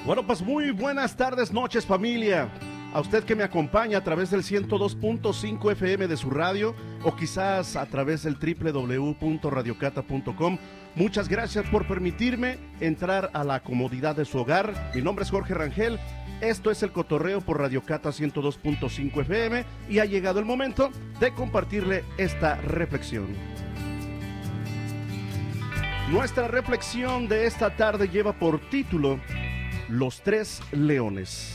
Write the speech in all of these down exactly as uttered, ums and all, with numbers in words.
Bueno, pues muy buenas tardes, noches, familia. A usted que me acompaña a través del ciento dos punto cinco F M de su radio o quizás a través del doble u doble u doble u punto radio cata punto com. Muchas gracias por permitirme entrar a la comodidad de su hogar. Mi nombre es Jorge Rangel. Esto es El Cotorreo por Radio Cata ciento dos punto cinco F M y ha llegado el momento de compartirle esta reflexión. Nuestra reflexión de esta tarde lleva por título Los Tres Leones.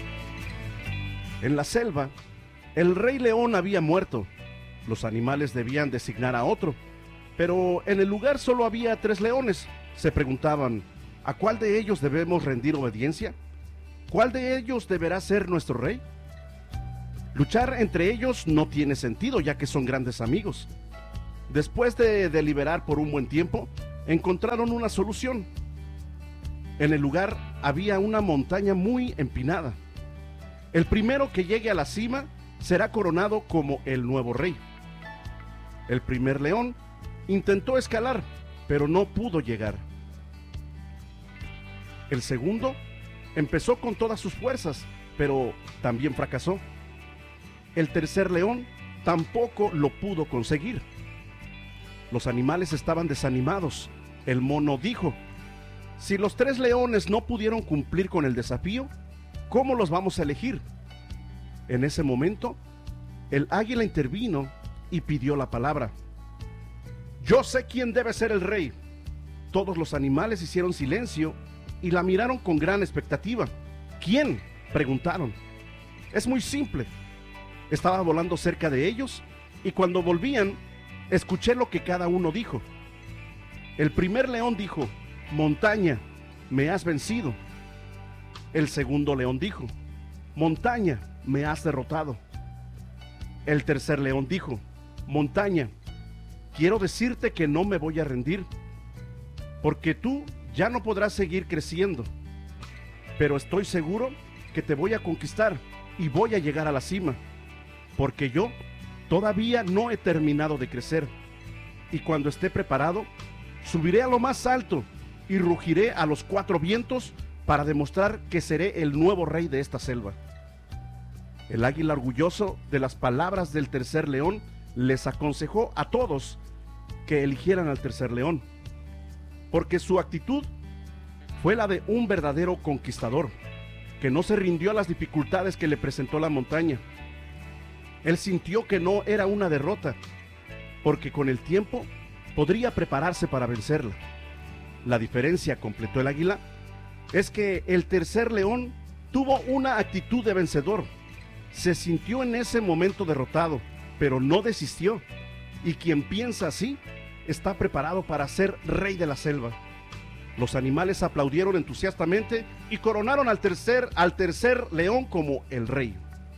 En la selva, el rey león había muerto. Los animales debían designar a otro, pero en el lugar solo había tres leones. Se preguntaban, ¿a cuál de ellos debemos rendir obediencia? ¿Cuál de ellos deberá ser nuestro rey? Luchar entre ellos no tiene sentido, ya que son grandes amigos. Después de deliberar por un buen tiempo, encontraron una solución. En el lugar había una montaña muy empinada. El primero que llegue a la cima será coronado como el nuevo rey. El primer león intentó escalar, pero no pudo llegar. El segundo empezó con todas sus fuerzas, pero también fracasó. El tercer león tampoco lo pudo conseguir. Los animales estaban desanimados. El mono dijo, si los tres leones no pudieron cumplir con el desafío, ¿cómo los vamos a elegir? En ese momento, el águila intervino y pidió la palabra. Yo sé quién debe ser el rey. Todos los animales hicieron silencio y la miraron con gran expectativa. ¿Quién?, preguntaron. Es muy simple. Estaba volando cerca de ellos y cuando volvían, escuché lo que cada uno dijo. El primer león dijo, montaña, me has vencido. El segundo león dijo, montaña, me has derrotado. El tercer león dijo, montaña, quiero decirte que no me voy a rendir, porque tú ya no podrás seguir creciendo, pero estoy seguro que te voy a conquistar y voy a llegar a la cima, porque yo todavía no he terminado de crecer, y cuando esté preparado, subiré a lo más alto y rugiré a los cuatro vientos para demostrar que seré el nuevo rey de esta selva. El águila, orgulloso de las palabras del tercer león, les aconsejó a todos que eligieran al tercer león, porque su actitud fue la de un verdadero conquistador, que no se rindió a las dificultades que le presentó la montaña. Él sintió que no era una derrota, porque con el tiempo podría prepararse para vencerla. La diferencia, completó el águila, es que el tercer león tuvo una actitud de vencedor. Se sintió en ese momento derrotado, pero no desistió. Y quien piensa así, está preparado para ser rey de la selva. Los animales aplaudieron entusiastamente y coronaron al tercer, al tercer león como el rey.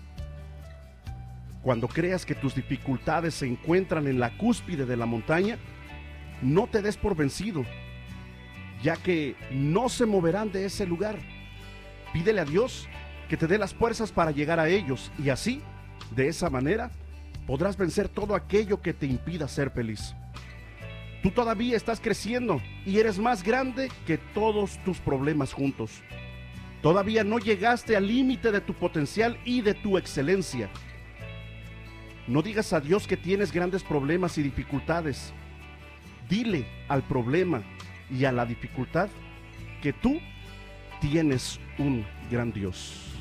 Cuando creas que tus dificultades se encuentran en la cúspide de la montaña, no te des por vencido, ya que no se moverán de ese lugar. Pídele a Dios que te dé las fuerzas para llegar a ellos y así, de esa manera, podrás vencer todo aquello que te impida ser feliz. Tú todavía estás creciendo y eres más grande que todos tus problemas juntos. Todavía no llegaste al límite de tu potencial y de tu excelencia. No digas a Dios que tienes grandes problemas y dificultades. Dile al problema y a la dificultad que tú tienes un gran Dios.